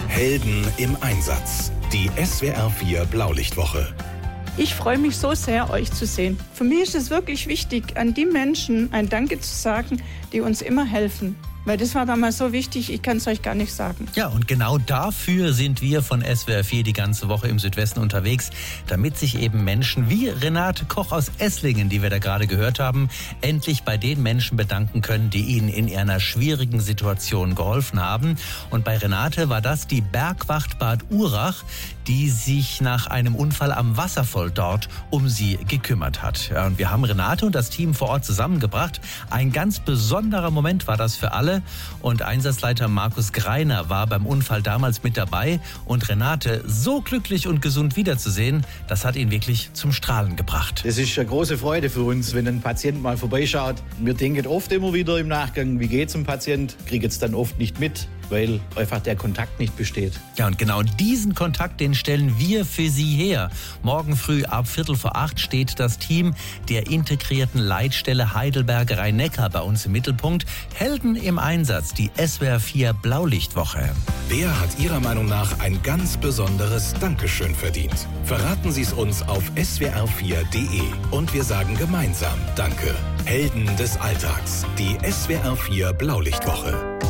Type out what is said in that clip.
Helden im Einsatz. Die SWR 4 Blaulichtwoche. Ich freue mich so sehr, euch zu sehen. Für mich ist es wirklich wichtig, an die Menschen ein Danke zu sagen, die uns immer helfen. Weil das war damals so wichtig, ich kann es euch gar nicht sagen. Ja, und genau dafür sind wir von SWR 4 die ganze Woche im Südwesten unterwegs, damit sich eben Menschen wie Renate Koch aus Esslingen, die wir da gerade gehört haben, endlich bei den Menschen bedanken können, die ihnen in einer schwierigen Situation geholfen haben. Und bei Renate war das die Bergwacht Bad Urach, die sich nach einem Unfall am Wasserfall dort um sie gekümmert hat. Ja, und wir haben Renate und das Team vor Ort zusammengebracht. Ein ganz besonderer Moment war das für alle. Und Einsatzleiter Markus Greiner war beim Unfall damals mit dabei. Und Renate so glücklich und gesund wiederzusehen, das hat ihn wirklich zum Strahlen gebracht. Das ist eine große Freude für uns, wenn ein Patient mal vorbeischaut. Wir denken oft immer wieder im Nachgang, wie geht's dem Patient? Kriegen es dann oft nicht mit, weil einfach der Kontakt nicht besteht. Ja, und genau diesen Kontakt, den stellen wir für Sie her. Morgen früh ab 7:45 steht das Team der integrierten Leitstelle Heidelberg-Rhein-Neckar bei uns im Mittelpunkt. Helden im Einsatz, die SWR 4 Blaulichtwoche. Wer hat Ihrer Meinung nach ein ganz besonderes Dankeschön verdient? Verraten Sie es uns auf swr4.de und wir sagen gemeinsam Danke. Helden des Alltags, die SWR 4 Blaulichtwoche.